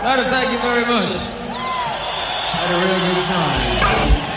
Thank you very much. Had a real good time.